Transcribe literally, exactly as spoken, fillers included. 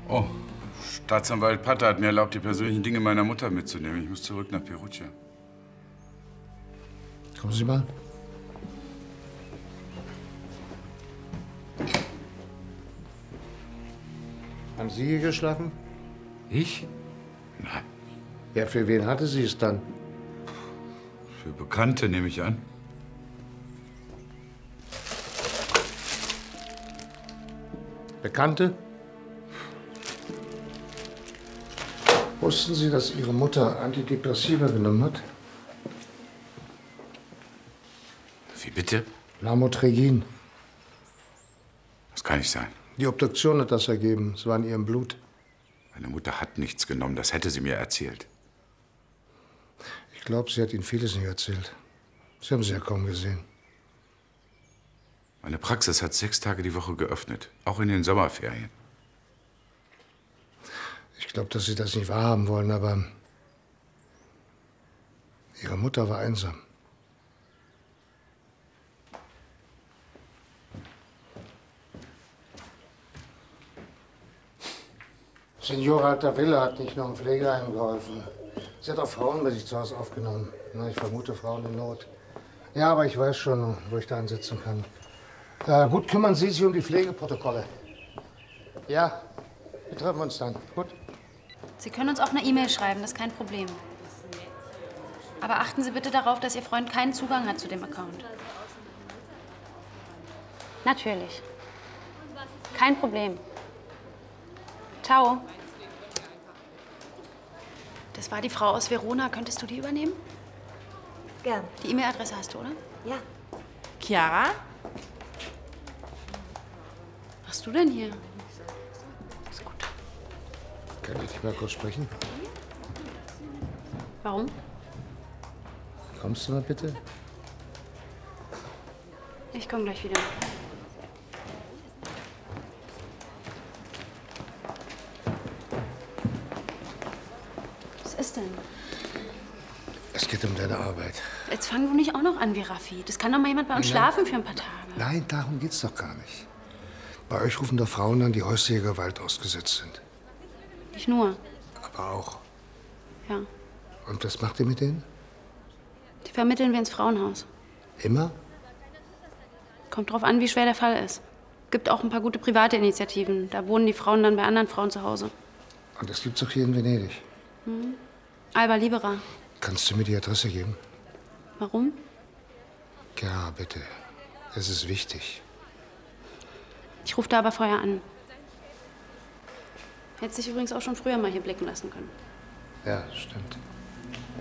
Oh, Staatsanwalt Patter hat mir erlaubt, die persönlichen Dinge meiner Mutter mitzunehmen. Ich muss zurück nach Perugia. Kommen Sie mal. Haben Sie hier geschlafen? Ich? Nein. Ja, für wen hatte sie es dann? Für Bekannte, nehme ich an. Bekannte? Wussten Sie, dass Ihre Mutter Antidepressiva genommen hat? Wie bitte? Lamotrigin. Das kann nicht sein. Die Obduktion hat das ergeben. Es war in ihrem Blut. Meine Mutter hat nichts genommen. Das hätte sie mir erzählt. Ich glaube, sie hat Ihnen vieles nicht erzählt. Sie haben sie ja kaum gesehen. Meine Praxis hat sechs Tage die Woche geöffnet. Auch in den Sommerferien. Ich glaube, dass Sie das nicht wahrhaben wollen, aber Ihre Mutter war einsam. Signora Altavilla hat nicht nur im Pflegeheim geholfen. Sie hat auch Frauen bei sich zu Hause aufgenommen. Na, ich vermute Frauen in Not. Ja, aber ich weiß schon, wo ich da ansetzen kann. Äh, gut, kümmern Sie sich um die Pflegeprotokolle. Ja, wir treffen uns dann. Gut. Sie können uns auch eine E-Mail schreiben, das ist kein Problem. Aber achten Sie bitte darauf, dass Ihr Freund keinen Zugang hat zu dem Account. Natürlich. Kein Problem. Ciao. Das war die Frau aus Verona. Könntest du die übernehmen? Gern. Die E-Mail-Adresse hast du, oder? Ja. Chiara? Was machst du denn hier? Ist gut. Kann ich dich mal kurz sprechen? Warum? Kommst du mal bitte? Ich komme gleich wieder. Was ist denn? Es geht um deine Arbeit. Jetzt fang du nicht auch noch an wie Raffi. Das kann doch mal jemand bei uns Nein. schlafen für ein paar Tage. Nein, darum geht's doch gar nicht. Bei euch rufen doch Frauen an, die häuslicher Gewalt ausgesetzt sind. Nicht nur. Aber auch. Ja. Und was macht ihr mit denen? Die vermitteln wir ins Frauenhaus. Immer? Kommt drauf an, wie schwer der Fall ist. Gibt auch ein paar gute private Initiativen. Da wohnen die Frauen dann bei anderen Frauen zu Hause. Und das gibt's auch hier in Venedig. Hm. Alba Libera. Kannst du mir die Adresse geben? Warum? Ja, bitte. Es ist wichtig. Ich rufe da aber vorher an. Hätte sich übrigens auch schon früher mal hier blicken lassen können. Ja, stimmt.